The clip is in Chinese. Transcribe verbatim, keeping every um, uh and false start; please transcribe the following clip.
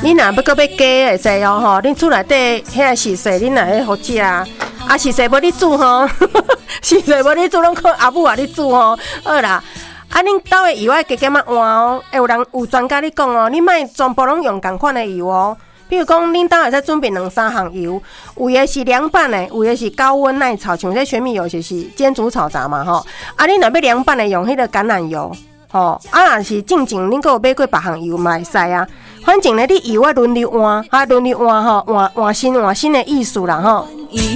你若要搁要加会使哦吼，恁厝内底遐个是说恁来好食啊，啊是说要你煮吼，是说要你煮，拢靠阿母啊你煮吼，好啦。啊，恁兜的油爱加减啊换哦，会有人有专家你讲哦，你莫全部拢用同款的油哦。比如讲，恁兜会使准备两三项油，有的是凉拌的，有的是高温耐炒，像这玄米油就是煎煮炒炸嘛吼。啊，恁若要凉拌的，用迄个橄榄油吼。啊，若是正经恁搁有买过别项油嘛会使啊。反正咧，你油啊轮流换，啊轮流换吼，换换新换新的意思啦吼。